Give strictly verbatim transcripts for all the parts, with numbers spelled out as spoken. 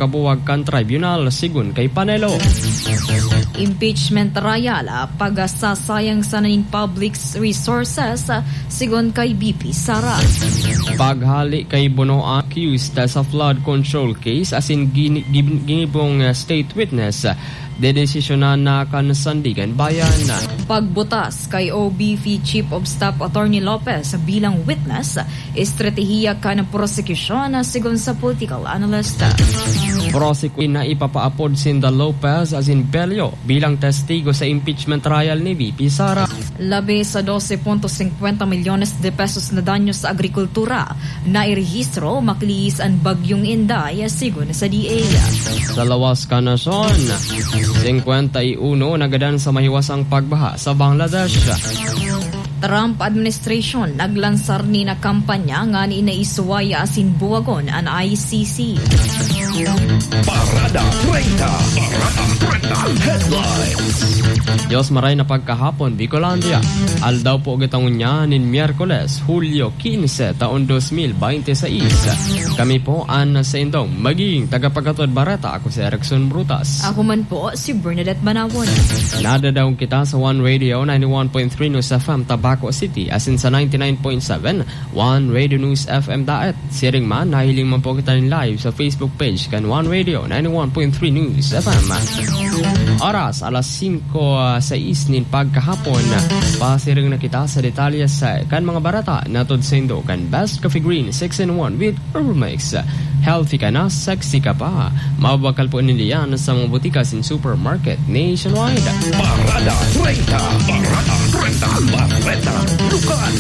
pagkabuwag kan tribunal sigun kay Panelo. Impeachment trial pagasasayang sa naning public resources sigun kay B P Sara. Paghali kay Bono accused sa flood control case as in gin- gin- ginibong state witness. Dedesisyonan na kan Sandigan Bayan. Pagbutas kay O B F Chief of Staff Attorney Lopez bilang witness, estratehiya ka ng prosecution sigon sa political analyst. Prosecution na ipapaapod Sinda Lopez as in Belio bilang testigo sa impeachment trial ni B P Sara. Labi sa twelve point five milyones de pesos na danyo sa agrikultura na irehistro makliis ang bagyong Inday sigon sa D A. Sa lawas ka nasyon, fifty-one nagadan sa mahiwasang pagbaha sa Bangladesh. Trump administration naglansar ni na kampanya nga ni inaisuwaya asin buwagon ang I C C. Parada treinta, Parada treinta headlines. Diyos maray na pagkahapon, Bicolandia. Aldaw po gitang niya nin Miyerkules, Hulyo fifteen, taon twenty twenty-six. Kami po an sa indong maging tagapagkatod Barata. Ako si Erickson Brutas. Ako man po si Bernadette Banawon. Nadadaw kita sa One Radio ninety-one point three News F M Tabaco City, asin sa ninety-nine point seven One Radio News F M Daet. Siring man, nahiling man po kita rin live sa Facebook page kan One Radio ninety-one point three News F M. Oras alas cinco sa isnin pagkahapon. Pasiring na kita sa detalye sa kan mga barata natod sa indo kan Best Coffee Green six in one with Herbal Mix. Healthy ka na, sexy ka pa. Mababakal po nila yan sa mga butikas in supermarket nationwide. Parada treinta, Parada treinta, Barreta, Lucan.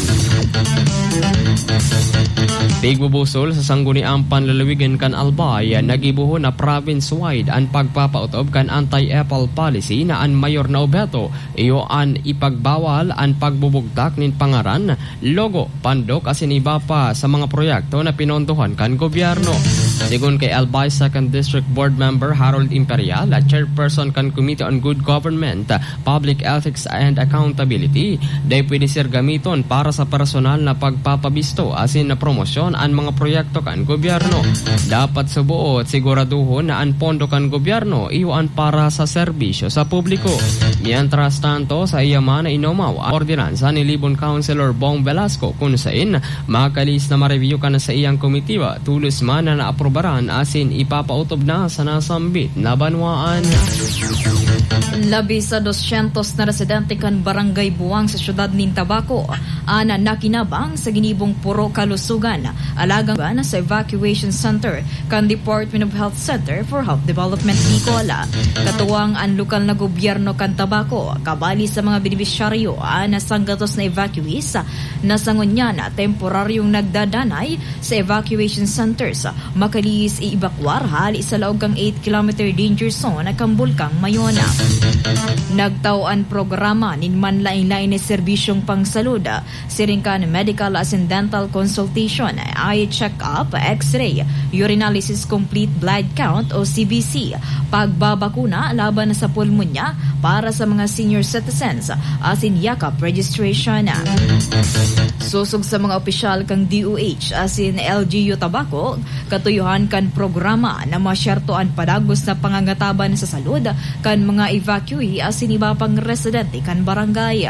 Tigbubusol sa sangguniang panlalawigan kan Albay, nagibuho na province-wide ang pagpapautob kan anti-Apple policy na ang mayor na obeto. Iyo ang ipagbawal ang pagbubugtak nin pangaran, logo, pandok asin iba pa sa mga proyekto na pinondohan kan gobyerno. Sigun kay Albay second District Board Member Harold Imperial at Chairperson kan Committee on Good Government, Public Ethics and Accountability, day pwede sir gamiton para sa personal na pagpapabisto asin na promosyon ang mga proyekto kan gobyerno. Dapat subuot siguraduhon na ang pondo kan gobyerno iwan para sa serbisyo sa publiko. Mientras tanto, sa iyaman na inomaw ang ordinansa ni Libon Councilor Bong Velasco kung saan makalis na ma-review ka na sa iyang komitiba tulos man na naaprobaran asin ipapautob na sa nasambit na banwaan. Labi sa two hundred na residente kan Barangay Buwang sa syudad nin Tabaco ana nakinabang sa ginibong puro kalusugan alagang sa evacuation center kan Department of Health Center for Health Development Nicola. Katuwang ang lokal na gobyerno kan Tabaco kabali sa mga beneficiaryo ana sanggatos na evacuees na sangunya na temporaryong nagdadanay sa evacuation centers makalis i-evacuar hali sa laog kang eight kilometer danger zone na kambulkang Mayona. Nagtauan programa nin manlain-lain na serbisyong pangsaluda siring kan medical as in dental consultation, eye check-up, x-ray, urinalysis complete blood count o C B C, pagbabakuna laban sa pulmonya para sa mga senior citizens as in yakap registration. Susog sa mga opisyal kang D O H as in L G U Tabaco, katuyuhan kan programa na masyertoan padagos na pangangataban sa salud kan mga evacuee as in iba pang residente kan barangay.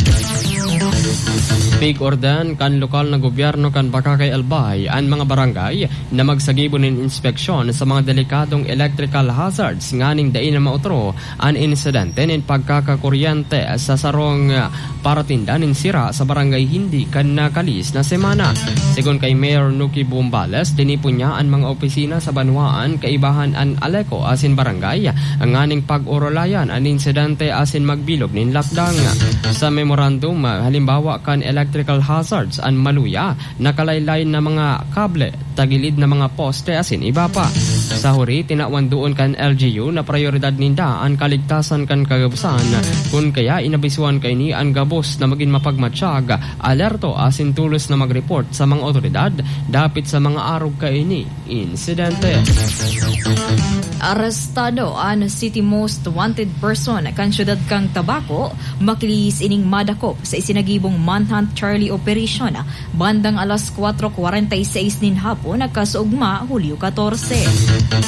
Big ordan kan lokal na gobyerno kan Bakakay Albay ang mga barangay na magsagibo nin inspeksyon sa mga delikadong electrical hazards nganing dain na mautro ang insidente nin pagkakakuryente sa sarong paratinda nin sira sa barangay hindi kan nakalis na semana. Sigon kay Mayor Nuki Bumbales, tinipo niya ang mga opisina sa Banwaan kaibahan ang Aleco asin barangay ang nganing pag-urolayan ang insidente asin magbilog nin lakdang. Sa memorandum, halimbawa kan electrical hazards ang maluya, nakalaylay na mga kable, tagilid na mga poste asin iba pa. Sa huri, tinawan doon kan L G U na prioridad ninda ang kaligtasan kan kagabusan kung kaya inabisuan kay ni ang gabos na maging mapagmatsyag, alerto asin tulos na mag-report sa mga otoridad dapit sa mga arog kay ni insidente. Arestado ang city most wanted person kan syudad kang Tabaco makilis ining madakop sa isinagibong manhunt Charlie operation bandang alas four forty-six nin hapon nagkasuugma Hulyo fourteen.